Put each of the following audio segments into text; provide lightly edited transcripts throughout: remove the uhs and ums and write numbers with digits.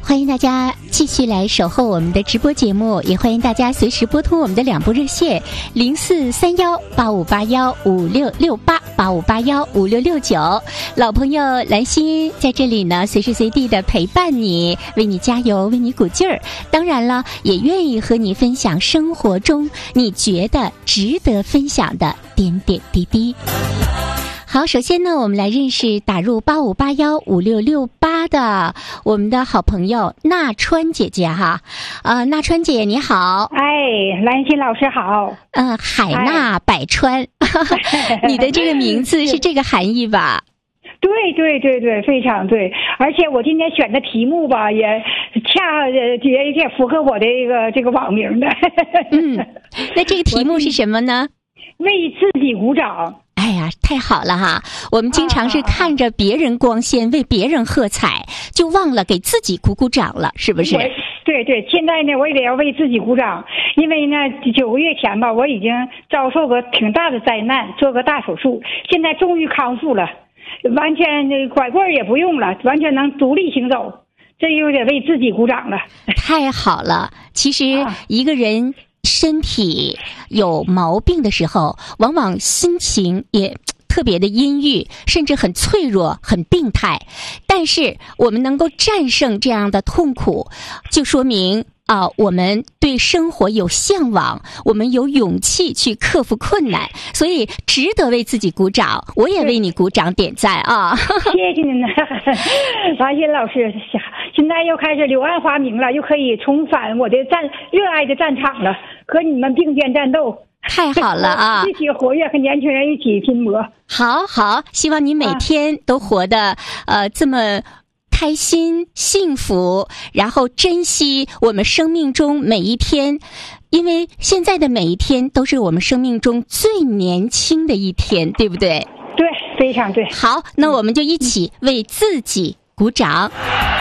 欢迎大家继续来守候我们的直播节目，也欢迎大家随时拨通我们的2部热线04318581566885815669。老朋友兰心在这里呢，随时随地的陪伴你，为你加油，为你鼓劲儿。当然了，也愿意和你分享生活中你觉得值得分享的点点滴滴。好，首先呢，我们来认识打入85815668的我们的好朋友纳川姐姐哈。纳川姐你好。 哎，兰心老师好。 海纳百川，你的这个名字是这个含义吧？ 对，非常对。而且我今天选的题目吧，也也符合我的这个网名的。 那这个题目是什么呢？ 为自己鼓掌。 哎呀，太好了哈！我们经常是看着别人光鲜，为别人喝彩，就忘了给自己鼓鼓掌了，是不是？ 对，现在呢，我也得要为自己鼓掌，因为呢，9个月前吧，我已经遭受过挺大的灾难，做个大手术，现在终于康复了，完全拐棍也不用了，完全能独立行走，这又得为自己鼓掌了。 太好了！其实一个人身体有毛病的时候，往往心情也特别的阴郁，甚至很脆弱，很病态。但是我们能够战胜这样的痛苦，就说明我们对生活有向往，我们有勇气去克服困难，所以值得为自己鼓掌。我也为你鼓掌点赞啊！ 谢谢您呢，兰心老师。现在又开始柳暗花明了，又可以重返我的热爱的战场了，和你们并肩战斗。 太好了啊！ 一起活跃，和年轻人一起拼搏。 好，希望你每天都活得这么开心幸福，然后珍惜我们生命中每一天，因为现在的每一天都是我们生命中最年轻的一天，对不对？ 对，非常对。 好，那我们就一起为自己鼓掌。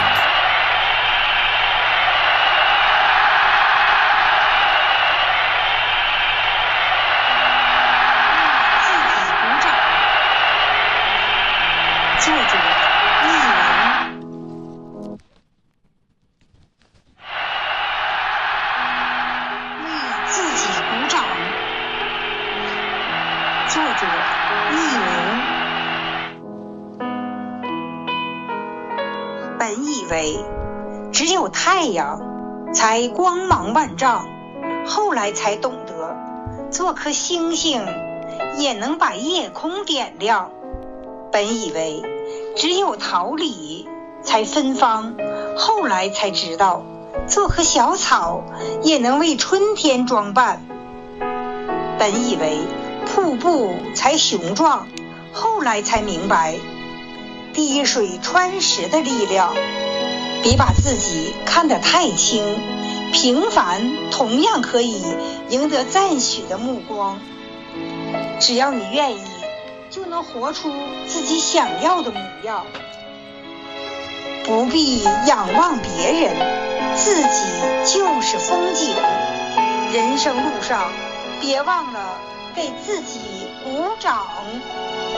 本以为只有太阳才光芒万丈，后来才懂得做颗星星也能把夜空点亮。本以为只有桃李才芬芳，后来才知道做棵小草也能为春天装扮。本以为瀑布才雄壮，后来才明白滴水穿石的力量。别把自己看得太轻，平凡同样可以赢得赞许的目光。只要你愿意，就能活出自己想要的模样。不必仰望别人，自己就是风景。人生路上，别忘了给自己鼓掌。